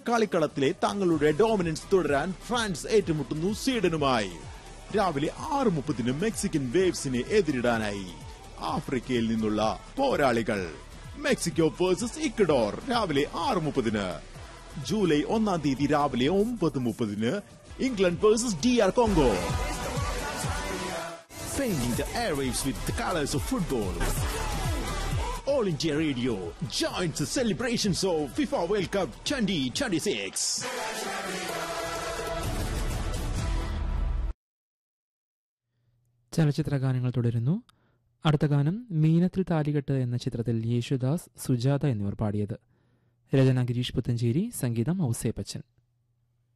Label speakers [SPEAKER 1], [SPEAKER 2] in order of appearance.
[SPEAKER 1] കളിക്കളത്തിലെ തങ്ങളുടെ ഡോമിനൻസ് തുടരാൻ ഫ്രാൻസ് ഏറ്റുമുട്ടുന്നു സ്വീഡനുമായി. രാവിലെ 6:30 മെക്സിക്കൻ വേവ്സിനെ എതിരിടാനായി ആഫ്രിക്കയിൽ നിന്നുള്ള പോരാളികൾ. മെക്സിക്കോ വേഴ്സസ് ഇക്വഡോർ രാവിലെ 6:30. ജൂലൈ 1 രാവിലെ 9:30 England versus DR Congo. Painting the airwaves with the colors of football. All India Radio joins the celebrations of FIFA World Cup 2026.
[SPEAKER 2] ചലച്ചിത്ര ഗാനങ്ങൾ തുടരുന്നു. അടുത്ത ഗാനം മീനത്തിൽ താലികെട്ട് എന്ന ചിത്രത്തിൽ യേശുദാസ്, സുജാത എന്നിവർ പാടിയത്. രചന ഗിരീഷ് പുത്തഞ്ചേരി, സംഗീതം ഔസേപ്പച്ചൻ.